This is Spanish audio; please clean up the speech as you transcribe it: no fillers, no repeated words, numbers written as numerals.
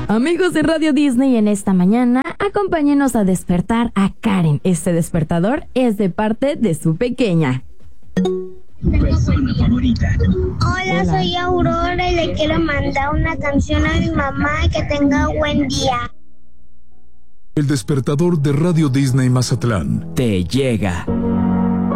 Amigos de Radio Disney, en esta mañana, acompáñenos a despertar a Karen. Este despertador es de parte de su pequeña. Persona favorita. Hola, soy Aurora y le quiero mandar una canción a mi mamá. Que tenga buen día. El despertador de Radio Disney Mazatlán te llega.